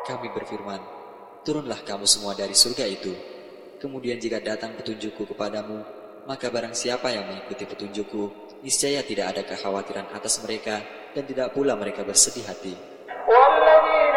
Kami berfirman, turunlah kamu semua dari surga itu. Kemudian jika datang petunjukku kepadamu, maka barang siapa yang mengikuti petunjukku, niscaya tidak ada kekhawatiran atas mereka dan tidak pula mereka bersedih hati.